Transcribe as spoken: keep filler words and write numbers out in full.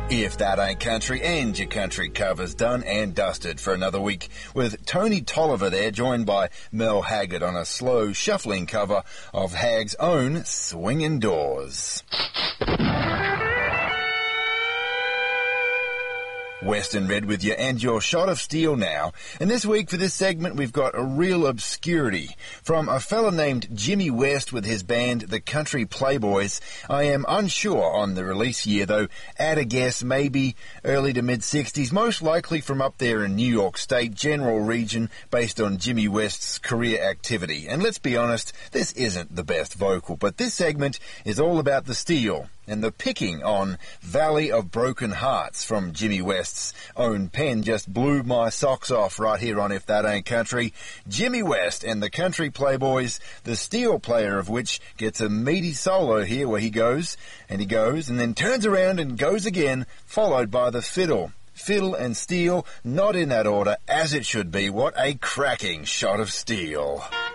If That Ain't Country and Your Country covers done and dusted for another week with Tony Tolliver there, joined by Mel Haggard on a slow shuffling cover of Hag's own Swingin' Doors. Western Red with you and your shot of steel now. And this week for this segment we've got a real obscurity. From a fella named Jimmy West with his band The Country Playboys. I am unsure on the release year though. At a guess, maybe early to mid-sixties. Most likely from up there in New York State, general region, based on Jimmy West's career activity. And let's be honest, this isn't the best vocal, but this segment is all about the steel and the picking on Valley of Broken Hearts from Jimmy West's own pen. Just blew my socks off right here on If That Ain't Country. Jimmy West and the Country Playboys, the steel player of which gets a meaty solo here where he goes, and he goes, and then turns around and goes again, followed by the fiddle. Fiddle and steel, not in that order, as it should be. What a cracking shot of steel.